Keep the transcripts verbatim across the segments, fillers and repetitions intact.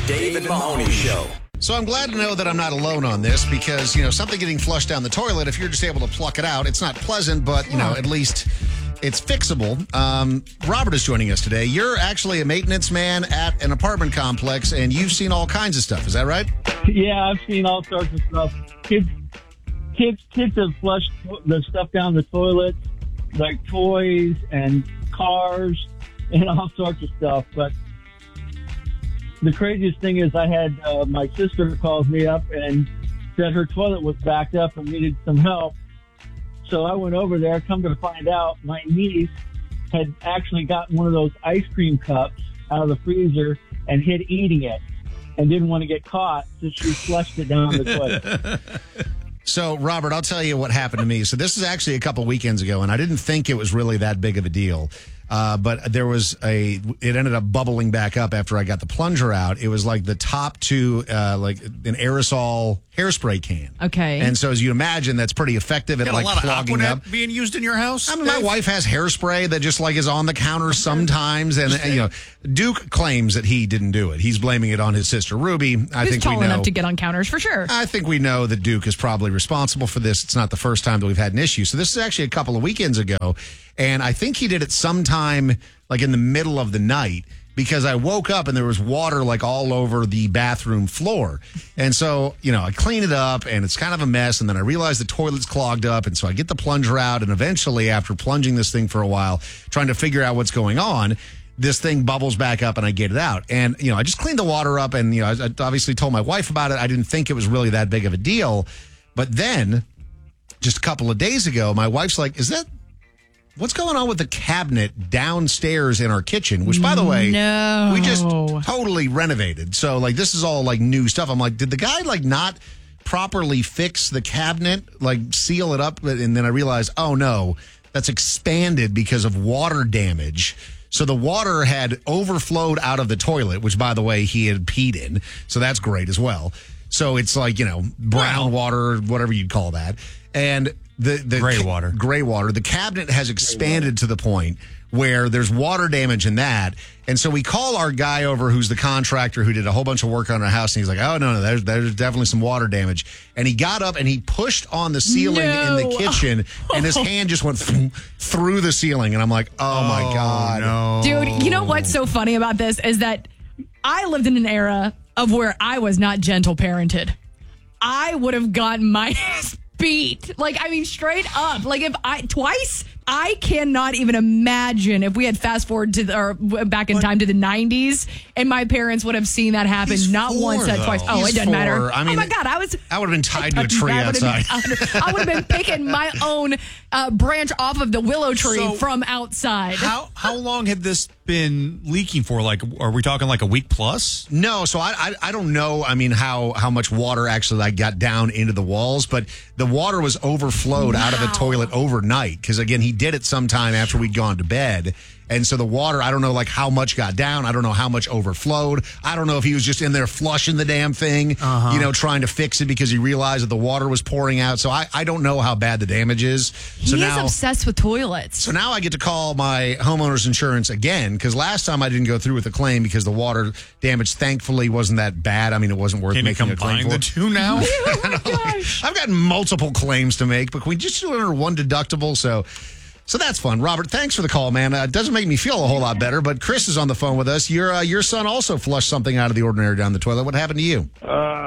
David Mahoney Show. So I'm glad to know that I'm not alone on this because, you know, something getting flushed down the toilet, if you're just able to pluck it out, it's not pleasant, but, you know, at least it's fixable. Um, Robert is joining us today. You're actually a maintenance man at an apartment complex, and you've seen all kinds of stuff. Is that right? Yeah, I've seen all sorts of stuff. Kids, kids, kids have flushed the stuff down the toilet, like toys and cars and all sorts of stuff. But the craziest thing is I had uh, my sister calls me up and said her toilet was backed up and needed some help. So I went over there. Come to find out, my niece had actually gotten one of those ice cream cups out of the freezer and hid eating it and didn't want to get caught, so she flushed it down the toilet. So, Robert, I'll tell you what happened to me. So this is actually a couple weekends ago, and I didn't think it was really that big of a deal. Uh, but there was a, it ended up bubbling back up after I got the plunger out. It was like the top to uh, like an aerosol hairspray can. Okay. And so as you imagine, that's pretty effective at Got like a lot clogging of up. Aquanet being used in your house? I mean, my wife has hairspray that just like is on the counter sometimes. And, and, you know, Duke claims that he didn't do it. He's blaming it on his sister, Ruby. I He's think tall we know, enough to get on counters for sure. I think we know that Duke is probably responsible for this. It's not the first time that we've had an issue. So this is actually a couple of weekends ago. And I think he did it sometime like in the middle of the night because I woke up and there was water like all over the bathroom floor. And so, you know, I clean it up and it's kind of a mess. And then I realize the toilet's clogged up. And so I get the plunger out. And eventually, after plunging this thing for a while, trying to figure out what's going on, this thing bubbles back up and I get it out. And, you know, I just cleaned the water up and, you know, I, I obviously told my wife about it. I didn't think it was really that big of a deal. But then just a couple of days ago, my wife's like, is that, what's going on with the cabinet downstairs in our kitchen? Which, by the way, no. we just totally renovated. So, like, this is all, like, new stuff. I'm like, did the guy, like, not properly fix the cabinet, like, seal it up? And then I realized, oh, no, that's expanded because of water damage. So the water had overflowed out of the toilet, which, by the way, he had peed in. So that's great as well. So it's like, you know, brown water, whatever you'd call that. And the, the gray ca- water. Gray water. The cabinet has expanded to the point where there's water damage in that. And so we call our guy over who's the contractor who did a whole bunch of work on our house. And he's like, oh, no, no, there's, there's definitely some water damage. And he got up and he pushed on the ceiling No. in the kitchen and his hand just went through the ceiling. And I'm like, oh, my God. No. Dude, you know what's so funny about this is that I lived in an era of where I was not gentle parented. I would have gotten my beat. Like, I mean, straight up. Like, if I, twice, I cannot even imagine if we had fast forward to the, or back in time to the nineties and my parents would have seen that happen. He's not four, once, not though. twice. Oh, He's it doesn't matter. four. I mean, oh my God, I was. I would have been tied to a I- tree I would have outside. been- I would have been picking my own uh, branch off of the willow tree So, from outside. How how long had this been leaking for? Like, are we talking like a week plus? No, so I, I I don't know. I mean, how how much water actually like got down into the walls, but the water was overflowed out of the toilet overnight because again, he did it sometime after we'd gone to bed. And so the water, I don't know like how much got down. I don't know how much overflowed. I don't know if he was just in there flushing the damn thing, uh-huh. you know, trying to fix it because he realized that the water was pouring out. So I, I don't know how bad the damage is. So he now, is obsessed with toilets. So now I get to call my homeowner's insurance again because last time I didn't go through with the claim because the water damage thankfully wasn't that bad. I mean, it wasn't worth Can you making a claim combine for. the two now? Oh my gosh. I've got multiple claims to make, but can we just do it under one deductible? So, so that's fun. Robert, thanks for the call, man. Uh, it doesn't make me feel a whole lot better, but Chris is on the phone with us. Your uh, your son also flushed something out of the ordinary down the toilet. What happened to you? Uh,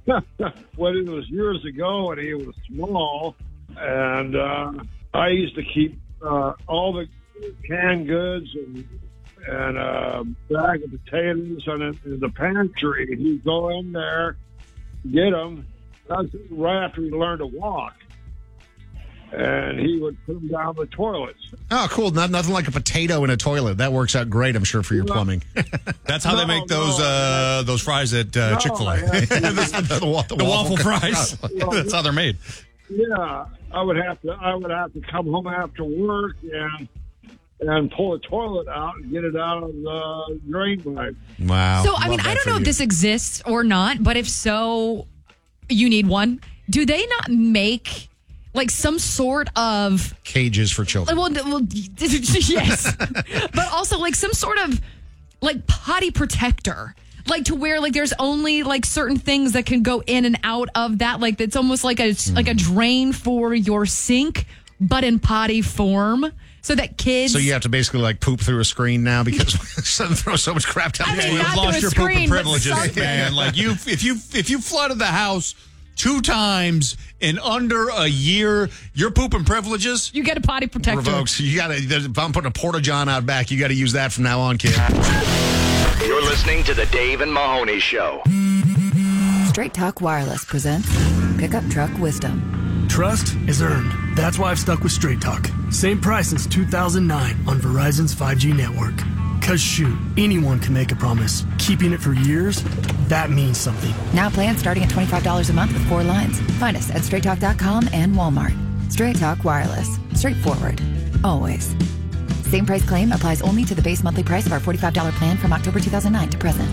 well, it was years ago, and he was small, and uh, I used to keep uh, all the canned goods and and a bag of potatoes in, in the pantry. He'd go in there, get them. That's right after he learned to walk. And he would put them down the toilets. Oh, cool. Not, nothing like a potato in a toilet. That works out great, I'm sure, for your plumbing. That's how No, they make those no. uh, those fries at uh, No, Chick-fil-A. I had- the, wa- the The waffle fries. Well, That's how they're made. Yeah, I would have to. I would have to come home after work and and pull the toilet out and get it out of the drain pipe. Wow. So, I Love mean, that I don't for know you. if this exists or not, but if so, you need one. Do they not make like some sort of Cages for children. well, well yes, but also like some sort of like potty protector? Like to where like there's only like certain things that can go in and out of that. Like it's almost like a mm. like a drain for your sink, but in potty form. So that kids. So you have to basically like poop through a screen now because someone throws so much crap down. I the mean, toilet. not You've lost your screen, pooping privileges, something. man. Like you, if you if you flooded the house two times in under a year, your pooping privileges. You get a potty protector. Revokes. You got to. If I'm putting a porta john out back, you got to use that from now on, kid. You're listening to the Dave and Mahoney Show. Straight Talk Wireless presents Pickup Truck Wisdom. Trust is earned. That's why I've stuck with Straight Talk. Same price since two thousand nine on Verizon's five G network. Cause shoot, anyone can make a promise. Keeping it for years, that means something. Now plans starting at twenty-five dollars a month with four lines. Find us at straight talk dot com and Walmart. Straight Talk Wireless. Straightforward. Always. Same price claim applies only to the base monthly price of our forty-five dollars plan from October two thousand nine to present.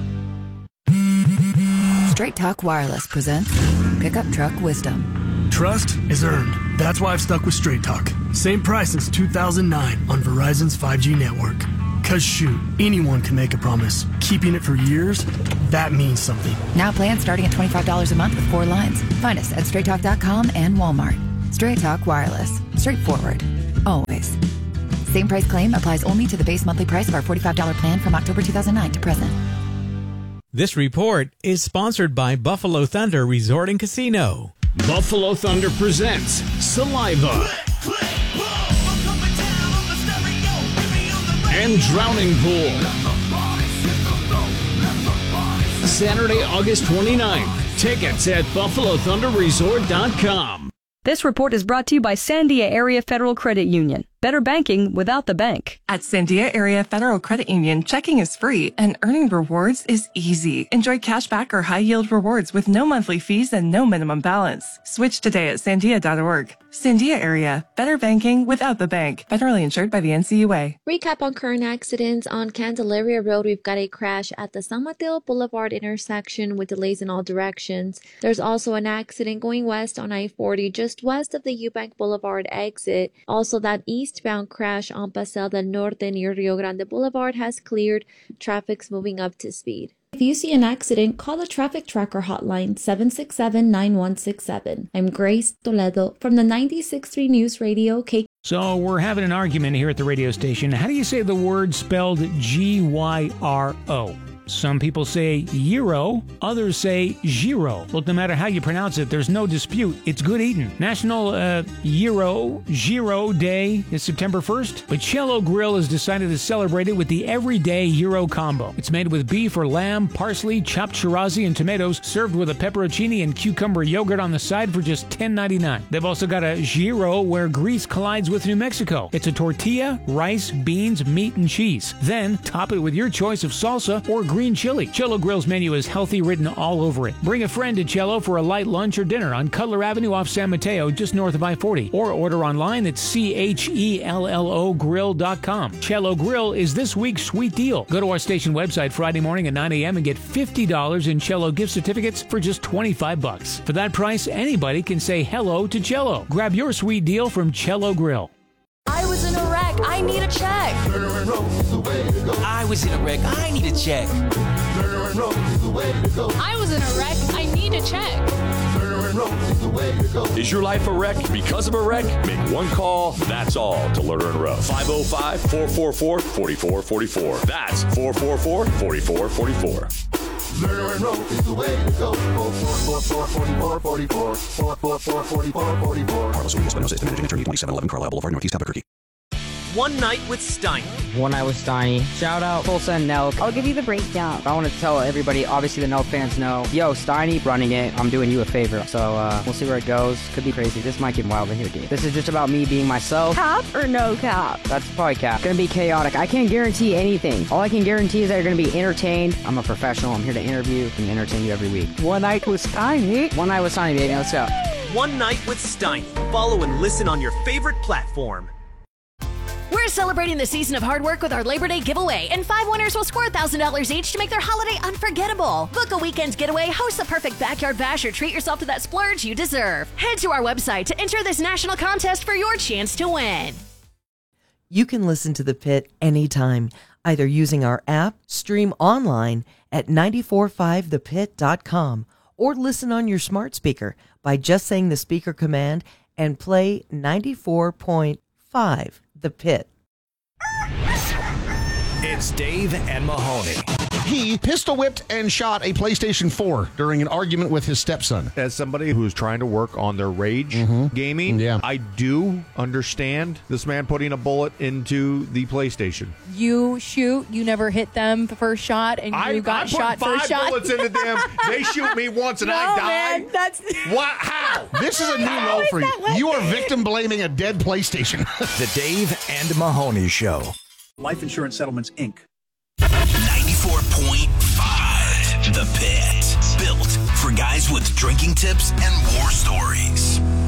Straight Talk Wireless presents Pickup Truck Wisdom. Trust is earned. That's why I've stuck with Straight Talk. Same price since two thousand nine on Verizon's five G network. Cause shoot, anyone can make a promise. Keeping it for years, that means something. Now plans starting at twenty-five dollars a month with four lines. Find us at straight talk dot com and Walmart. Straight Talk Wireless. Straightforward. Always. Same price claim applies only to the base monthly price of our forty-five dollars plan from October two thousand nine to present. This report is sponsored by Buffalo Thunder Resort and Casino. Buffalo Thunder presents Saliva and Drowning Pool. Saturday, August twenty-ninth. Tickets at buffalo thunder resort dot com. This report is brought to you by Sandia Area Federal Credit Union. Better banking without the bank. At Sandia Area Federal Credit Union, checking is free and earning rewards is easy. Enjoy cashback or high-yield rewards with no monthly fees and no minimum balance. Switch today at sandia dot org. Sandia Area. Better banking without the bank. Federally insured by the N C U A. Recap on current accidents. On Candelaria Road, we've got a crash at the San Mateo Boulevard intersection with delays in all directions. There's also an accident going west on I forty just west of the Eubank Boulevard exit. Also, that east Eastbound crash on Paseo del Norte near Rio Grande Boulevard has cleared. Traffic's moving up to speed. If you see an accident, call the Traffic Tracker hotline seven six seven, nine one six seven. I'm Grace Toledo from the ninety-six point three News Radio K. So we're having an argument here at the radio station. How do you say the word spelled G Y R O? Some people say gyro, others say gyro. Look, no matter how you pronounce it, there's no dispute. It's good eating. National uh, Gyro, Gyro Day is September first, but Cello Grill has decided to celebrate it with the Everyday Gyro Combo. It's made with beef or lamb, parsley, chopped chirazi, and tomatoes, served with a pepperoncini and cucumber yogurt on the side for just ten ninety-nine. They've also got a gyro where Greece collides with New Mexico. It's a tortilla, rice, beans, meat, and cheese. Then top it with your choice of salsa or green Green chili. Cello Grill's menu is healthy written all over it. Bring a friend to Cello for a light lunch or dinner on Cutler Avenue off San Mateo, just north of I forty. Or order online at C H E L L O grill dot com. Cello Grill is this week's sweet deal. Go to our station website Friday morning at nine a.m. and get fifty dollars in Cello gift certificates for just twenty-five bucks. For that price, anybody can say hello to Cello. Grab your sweet deal from Cello Grill. I was in a wreck. I need a check. I was in a wreck. I need a check. I was in a wreck. I need a check. Is your life a wreck because of a wreck? Make one call, that's all, to Lerner and Rowe. five oh five, four four four, four four four four. That's four four four, four four four four. Lerner and Rowe is the way to go. four four four, four four four four. four four four, four four four four. Carlos Williams, Espinosa, managing attorney, twenty-seven eleven Carlisle Boulevard, Northeast Albuquerque. One Night with Steiny. One Night with Steiny. Shout out Tulsa and Nelk. I'll give you the breakdown. I want to tell everybody, obviously the Nelk fans know, yo, Steiny running it, I'm doing you a favor. So uh, we'll see where it goes. Could be crazy. This might get wild in here, dude. This is just about me being myself. Cap or no cap? That's probably cap. It's gonna be chaotic. I can't guarantee anything. All I can guarantee is that you're gonna be entertained. I'm a professional. I'm here to interview and entertain you every week. One Night with Steiny. One Night with Steiny, baby. Let's go. One Night with Steiny. Follow and listen on your favorite platform. We're celebrating the season of hard work with our Labor Day giveaway, and five winners will score one thousand dollars each to make their holiday unforgettable. Book a weekend's getaway, host the perfect backyard bash, or treat yourself to that splurge you deserve. Head to our website to enter this national contest for your chance to win. You can listen to The Pit anytime, either using our app, stream online, at nine four five the pit dot com or listen on your smart speaker by just saying the speaker command and play ninety-four point five The Pit. It's Dave and Mahoney. He pistol whipped and shot a PlayStation four during an argument with his stepson. As somebody who's trying to work on their rage Mm-hmm. gaming, yeah. I do understand this man putting a bullet into the PlayStation. You shoot, you never hit them the first shot, and you I, got I shot put five first shot. bullets into them. They shoot me once and no, I die. Man, that's what? How? This is a new How low is for you. that what- You are victim blaming a dead PlayStation. The Dave and Mahoney Show. Life Insurance Settlements, Incorporated. ninety-four point five The Pit. Built for guys with drinking tips and war stories.